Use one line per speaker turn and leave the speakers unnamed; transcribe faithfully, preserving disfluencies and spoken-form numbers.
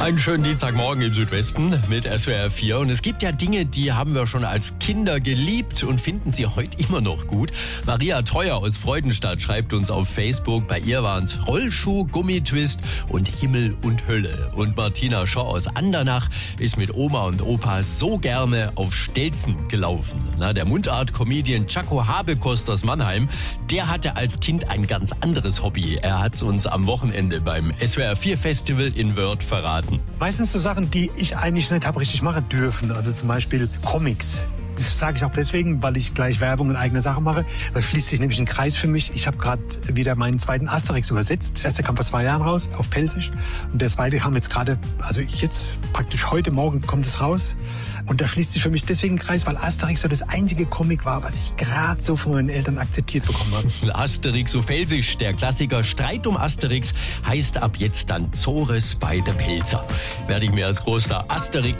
Einen schönen Dienstagmorgen im Südwesten mit S W R vier. Und es gibt ja Dinge, die haben wir schon als Kinder geliebt und finden sie heute immer noch gut. Maria Theuer aus Freudenstadt schreibt uns auf Facebook, bei ihr waren es Rollschuh, Gummitwist und Himmel und Hölle. Und Martina Schau aus Andernach ist mit Oma und Opa so gerne auf Stelzen gelaufen. Na, der Mundart-Comedian Chaco Habekost aus Mannheim, der hatte als Kind ein ganz anderes Hobby. Er hat es uns am Wochenende beim S W R vier Festival in Wörth verraten.
Meistens so Sachen, die ich eigentlich nicht habe richtig machen dürfen. Also zum Beispiel Comics. Das sage ich auch deswegen, weil ich gleich Werbung in eigener Sache mache. Da schließt sich nämlich ein Kreis für mich. Ich habe gerade wieder meinen zweiten Asterix übersetzt. Der erste kam vor zwei Jahren raus, auf Pelzisch. Und der zweite kam jetzt gerade, also ich jetzt praktisch heute Morgen kommt es raus. Und da schließt sich für mich deswegen ein Kreis, weil Asterix so das einzige Comic war, was ich gerade so von meinen Eltern akzeptiert bekommen habe.
Asterix auf Pelzisch, der Klassiker Streit um Asterix, heißt ab jetzt dann Zores bei der Pelzer. Werde ich mir als großer Asterix